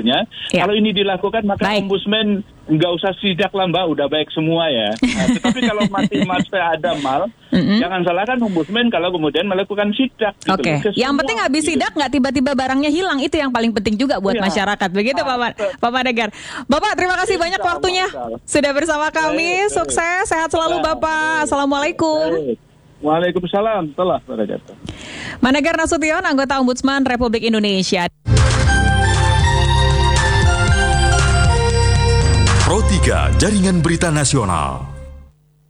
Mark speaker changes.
Speaker 1: sebetulnya. Kalau ini dilakukan maka ombudsman nggak usah sidak lah Mbak, udah baik semua ya. Tetapi kalau masih ada mal, jangan salahkan ombudsman kalau kemudian melakukan sidak. Gitu.
Speaker 2: Yang penting habis sidak nggak tiba-tiba barangnya hilang, itu yang paling penting juga buat masyarakat. Begitu Pak Manegar. Bapak terima kasih banyak waktunya sudah bersama kami. Sukses, sehat selalu Bapak. Assalamualaikum.
Speaker 1: Waalaikumsalam.
Speaker 2: Manegar Nasution, anggota Ombudsman Republik Indonesia.
Speaker 3: Pro 3 Jaringan Berita Nasional.